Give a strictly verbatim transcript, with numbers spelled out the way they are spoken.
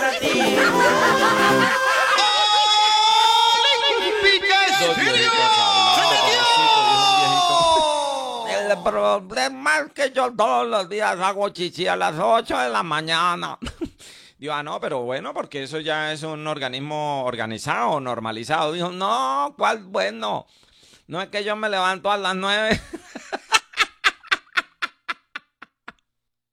para ti. Dos viejitos hablando, papacito, dijo un viejito. El problema es que yo todos los días hago chichi a las ocho de la mañana. Digo, ah, no, pero bueno, porque eso ya es un organismo organizado, normalizado. Dijo, no, ¿cuál bueno? No es que yo me levanto a las nueve.